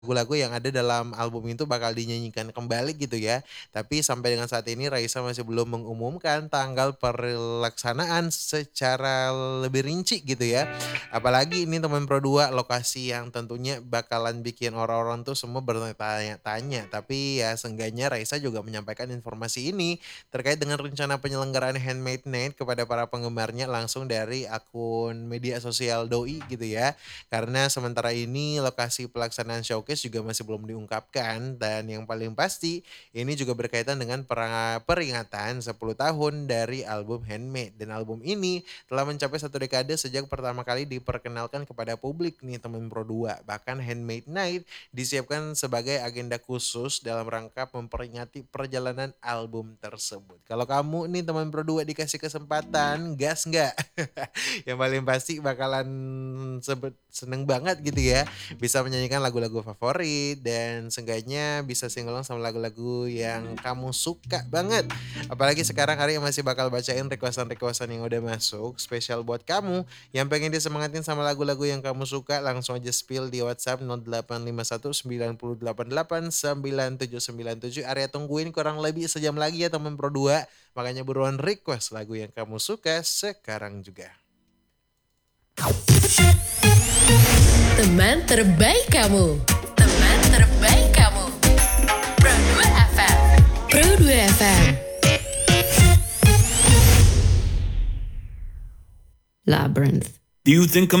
lagu-lagu yang ada dalam album itu bakal dinyanyikan kembali gitu ya. Tapi sampai dengan saat ini Raisa masih belum mengumumkan tanggal pelaksanaan secara lebih rinci gitu ya. Apalagi ini teman Pro 2 lokasi yang tentunya bakalan bikin orang-orang tuh semua bertanya-tanya. Tapi ya seenggaknya Raisa juga menyampaikan informasi ini terkait dengan rencana penyelenggaraan Handmade Night kepada para penggemarnya langsung dari akun media sosial Doi gitu ya. Karena sementara ini lokasi pelaksanaan showcase juga masih belum diungkapkan dan yang paling pasti ini juga berkaitan dengan peringatan 10 tahun dari album Handmade dan album ini telah mencapai satu dekade sejak pertama kali diperkenalkan kepada publik nih teman Pro 2. Bahkan Handmade Night disiapkan sebagai agenda khusus dalam rangka memperingati perjalanan album tersebut. Kalau kamu nih teman Pro 2 dikasih kesempatan, gas nggak? Yang paling pasti bakalan seneng banget gitu ya bisa menyanyikan lagu-lagu favorit dan seenggaknya bisa singelong sama lagu-lagu yang kamu suka banget. Apalagi sekarang Ari masih bakal bacain requestan-requestan yang udah masuk spesial buat kamu yang pengen disemangatin sama lagu-lagu yang kamu suka. Langsung aja spill di WhatsApp 0851 98797. Area tungguin kurang lebih sejam lagi ya teman Pro 2. Makanya buruan request lagu yang kamu suka sekarang juga. Teman terbaik kamu. Teman terbaik kamu. Pro 2 FM. Pro 2 FM. Labyrinth. Do you think